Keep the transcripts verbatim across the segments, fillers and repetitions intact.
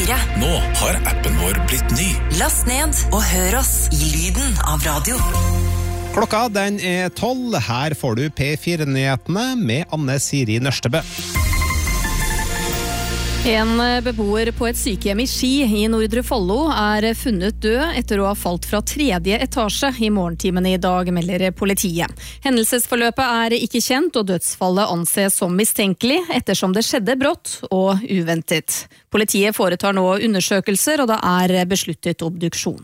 fire. Nå har appen vår blitt ny. Last ned og hør oss i lyden av radio. Klokka den er tolv. Her får du P fire-nyhetene med Anne Siri Nørstebø. En beboer på et sykehjem i Ski i Nordre Follo er funnet død etter å ha falt fra tredje etasje i morgentimene i dag, melder politiet. Hendelsesforløpet er ikke kjent, og dødsfallet anses som mistenkelig, ettersom det skjedde brått og uventet. Politiet foretar nå undersøkelser, og det er besluttet obduksjon.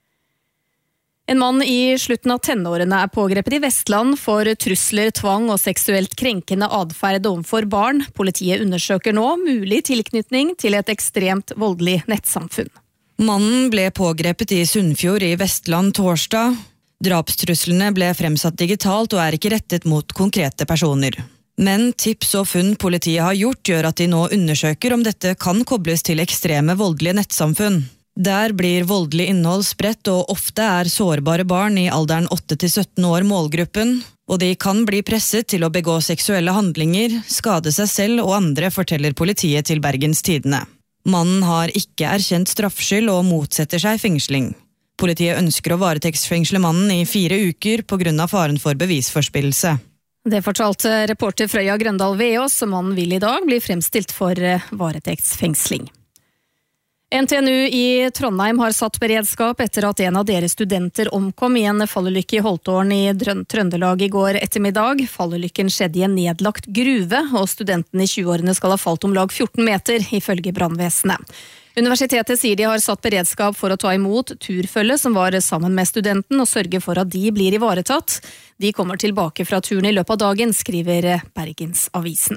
En mann i slutten av tenårene er pågrepet i Vestland for trusler, tvang og seksuelt krenkende adferd overfor barn. Politiet undersøker nå mulig tilknytning til et ekstremt voldelig nettsamfunn. Mannen ble pågrepet i Sunnfjord i Vestland torsdag. Drapstruslene ble fremsatt digitalt og er ikke rettet mot konkrete personer. Men tips og funn politiet har gjort gjør at de nå undersøker om dette kan kobles til ekstreme voldelige nettsamfunn. Der blir voldelig innhold spredt, og ofte er sårbare barn i alderen åtte til sytten år målgruppen, og de kan bli presset til å begå seksuelle handlinger, skade seg selv og andre, forteller politiet til Bergens Tidende. Mannen har ikke erkjent straffskyld og motsetter seg fengsling. Politiet ønsker å varetektsfengsle mannen i fire uker på grunn av faren for bevisforspillelse. Det fortalte reporter Frøya Grøndal Veås, som mannen vil i dag bli fremstilt for varetektsfengsling. N T N U i Trondheim har satt beredskap etter at en av deres studenter omkom i en fallulykke i Holtålen i Trøndelag i går ettermiddag. Fallulykken skjedde i en nedlagt gruve, og studenten i tjue-årene skal ha falt om lag fjorten meter, ifølge brannvesenet. Universitetet sier de har satt beredskap for å ta imot turfølge som var sammen med studenten, og sørge for at de blir ivaretatt. De kommer tilbake fra turen i løpet av dagen, skriver Bergensavisen.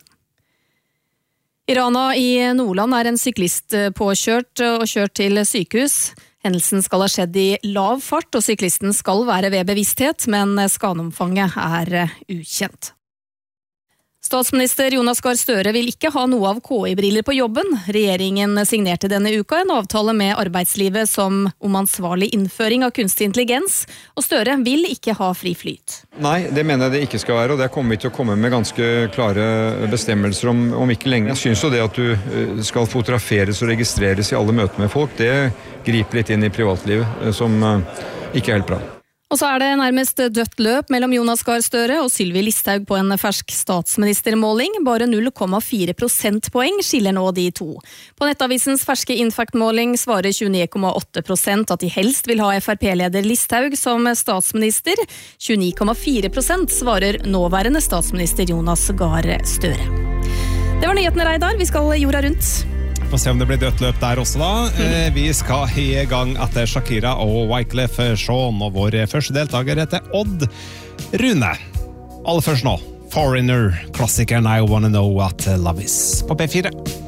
I Rana i Nordland er en syklist påkjørt og kjørt til sykehus. Hendelsen skal ha skjedd i lav fart, og syklisten skal være ved bevissthet, men skadeomfanget er ukjent. Statsminister Jonas Gahr Støre vil ikke ha noe av K I-briller på jobben. Regjeringen signerte denne uka en avtale med arbeidslivet som om ansvarlig innføring av kunstig intelligens, og Støre vil ikke ha fri flyt. Nei, det mener jeg det ikke skal være, og det kommer vi til å komme med ganske klare bestemmelser om, om ikke lenge. Jeg synes jo det at du skal fotograferes og registreres i alle møter med folk, det griper litt inn i privatlivet, som ikke er helt bra. Og så er det nærmest dødt løp mellom Jonas Gahr Støre og Sylvi Listhaug på en fersk statsministermåling. Bare null komma fire prosentpoeng skiller nå de to. På Nettavisens ferske Infact-måling svarer tjueni komma åtte prosent at de helst vil ha F R P-leder Listhaug som statsminister. tjueni komma fire prosent svarer nåværende statsminister Jonas Gahr Støre. Det var nyhetene, Reidar. Vi skal jorda rundt. Få se om det blir dødt løp der også da. Mm. Vi skal i gang etter Shakira og Wyclef Jean, og vår første deltaker heter Odd Rune. Aller først nå, Foreigner, klassikeren I Wanna Know What Love Is på P fire.